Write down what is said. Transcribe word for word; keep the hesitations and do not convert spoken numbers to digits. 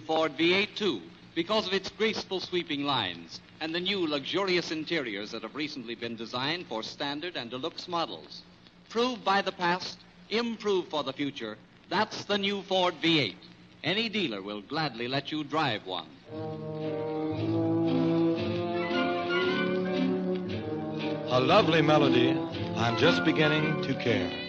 Ford V eight, too, because of its graceful sweeping lines and the new luxurious interiors that have recently been designed for standard and deluxe models. Proved by the past, improved for the future, that's the new Ford V eight. Any dealer will gladly let you drive one. A lovely melody. I'm just beginning to care.